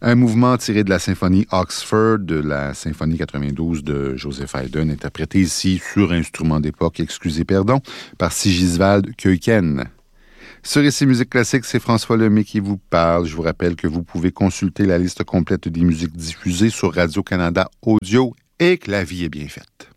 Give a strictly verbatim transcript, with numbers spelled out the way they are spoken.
Un mouvement tiré de la symphonie Oxford de la symphonie quatre-vingt-douze de Joseph Haydn, interprété ici sur instrument d'époque, excusez pardon, par Sigiswald Keuken. Sur Ici Musique Classique, c'est François Lemay qui vous parle. Je vous rappelle que vous pouvez consulter la liste complète des musiques diffusées sur Radio-Canada Audio et que la vie est bien faite.